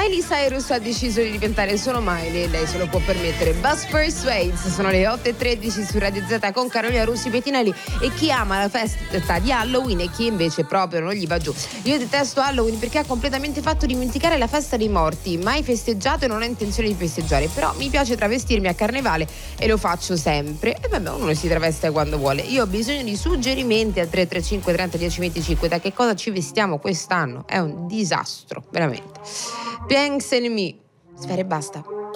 Miley Cyrus ha deciso di diventare solo Miley, lei se lo può permettere. Buzz Persuades, sono le 8:13 su Radio Z con Carolina Russi Pettinelli. E chi ama la festa di Halloween e chi invece proprio non gli va giù. Io detesto Halloween perché ha completamente fatto dimenticare la festa dei morti. Mai festeggiato e non ho intenzione di festeggiare, però mi piace travestirmi a carnevale e lo faccio sempre. E vabbè, uno si traveste quando vuole. Io ho bisogno di suggerimenti al 335 30 10 25. Da che cosa ci vestiamo quest'anno? È un disastro, veramente. Pianks Enemy. Sfere, basta.